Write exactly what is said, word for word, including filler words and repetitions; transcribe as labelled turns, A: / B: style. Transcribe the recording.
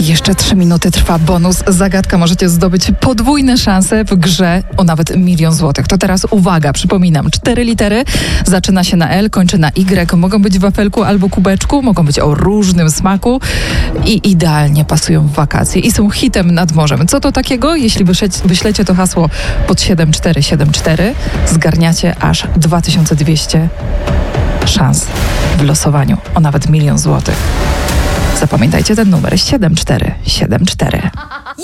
A: Jeszcze trzy minuty trwa bonus Zagadka. Możecie zdobyć podwójne szanse w grze o nawet milion złotych. To teraz uwaga, przypominam, cztery litery, zaczyna się na L, kończy na Y. Mogą być w wafelku albo kubeczku, mogą być o różnym smaku i idealnie pasują w wakacje i są hitem nad morzem. Co to takiego? Jeśli wyślecie to hasło pod siedem cztery siedem cztery, zgarniacie aż dwa tysiące dwieście szans w losowaniu o nawet milion złotych. Zapamiętajcie ten numer siedem cztery siedem cztery.